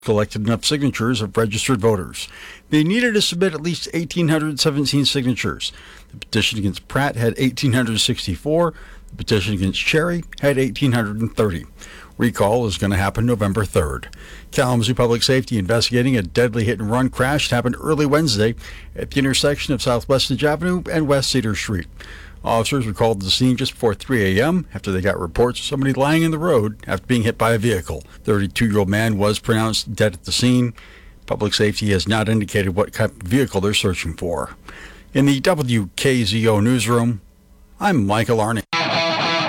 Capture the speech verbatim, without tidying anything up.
collected enough signatures of registered voters. They needed to submit at least one thousand eight hundred seventeen signatures. The petition against Pratt had one thousand eight hundred sixty-four. The petition against Cherry had one thousand eight hundred thirty. Recall is going to happen November third. Kalamazoo Public Safety investigating a deadly hit-and-run crash that happened early Wednesday at the intersection of Southwest Edge Avenue and West Cedar Street. Officers were called to the scene just before three a.m. after they got reports of somebody lying in the road after being hit by a vehicle. thirty-two-year-old man was pronounced dead at the scene. Public Safety has not indicated what type of vehicle they're searching for. In the W K Z O newsroom, I'm Michael Arney.